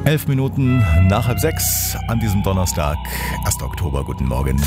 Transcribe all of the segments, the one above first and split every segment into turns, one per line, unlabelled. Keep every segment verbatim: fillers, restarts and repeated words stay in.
Elf Minuten nach halb sechs an diesem Donnerstag, ersten Oktober. Guten Morgen.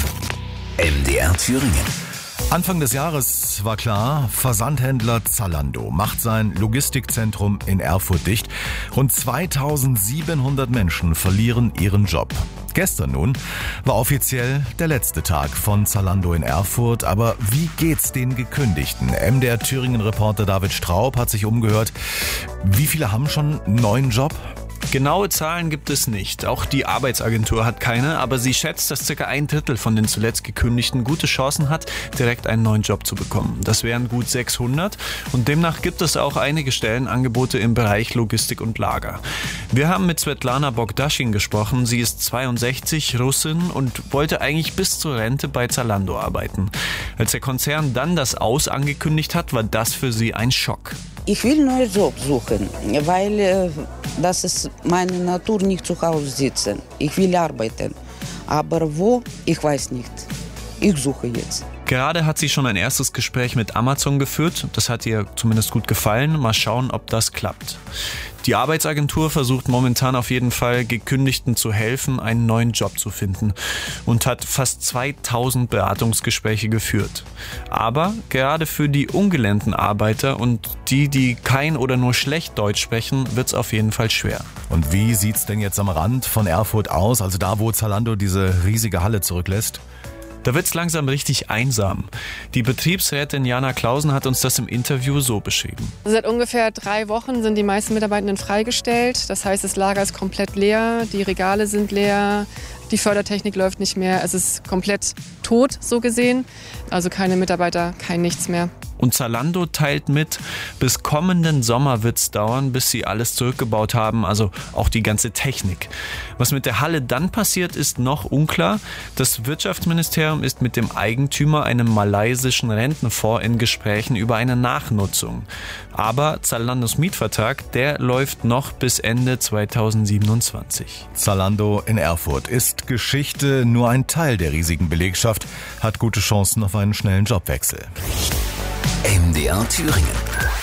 M D R Thüringen.
Anfang des Jahres war klar, Versandhändler Zalando macht sein Logistikzentrum in Erfurt dicht. Rund zweitausendsiebenhundert Menschen verlieren ihren Job. Gestern nun war offiziell der letzte Tag von Zalando in Erfurt. Aber wie geht's den Gekündigten? M D R Thüringen-Reporter David Straub hat sich umgehört. Wie viele haben schon einen neuen Job?
Genaue Zahlen gibt es nicht. Auch die Arbeitsagentur hat keine, aber sie schätzt, dass circa ein Drittel von den zuletzt Gekündigten gute Chancen hat, direkt einen neuen Job zu bekommen. Das wären gut sechshundert und demnach gibt es auch einige Stellenangebote im Bereich Logistik und Lager. Wir haben mit Svetlana Bogdaschin gesprochen. Sie ist zweiundsechzig, Russin und wollte eigentlich bis zur Rente bei Zalando arbeiten. Als der Konzern dann das Aus angekündigt hat, war das für sie ein Schock.
Ich will einen neuen Job suchen, weil äh, das ist meine Natur, nicht zu Hause sitzen. Ich will arbeiten, aber wo, ich weiß nicht. Ich suche jetzt.
Gerade hat sie schon ein erstes Gespräch mit Amazon geführt. Das hat ihr zumindest gut gefallen. Mal schauen, ob das klappt. Die Arbeitsagentur versucht momentan auf jeden Fall, Gekündigten zu helfen, einen neuen Job zu finden und hat fast zweitausend Beratungsgespräche geführt. Aber gerade für die ungelernten Arbeiter und die, die kein oder nur schlecht Deutsch sprechen, wird es auf jeden Fall schwer.
Und wie sieht's denn jetzt am Rand von Erfurt aus, also da, wo Zalando diese riesige Halle zurücklässt?
Da wird's langsam richtig einsam. Die Betriebsrätin Jana Klausen hat uns das im Interview so beschrieben.
Seit ungefähr drei Wochen sind die meisten Mitarbeitenden freigestellt. Das heißt, das Lager ist komplett leer, die Regale sind leer, die Fördertechnik läuft nicht mehr. Es ist komplett tot, so gesehen. Also keine Mitarbeiter, kein nichts mehr.
Und Zalando teilt mit, bis kommenden Sommer wird es dauern, bis sie alles zurückgebaut haben, also auch die ganze Technik. Was mit der Halle dann passiert, ist noch unklar. Das Wirtschaftsministerium ist mit dem Eigentümer, einem malaysischen Rentenfonds, in Gesprächen über eine Nachnutzung. Aber Zalandos Mietvertrag, der läuft noch bis Ende zweitausendsiebenundzwanzig.
Zalando in Erfurt ist Geschichte. Nur ein Teil der riesigen Belegschaft hat gute Chancen auf einen schnellen Jobwechsel.
M D R Thüringen.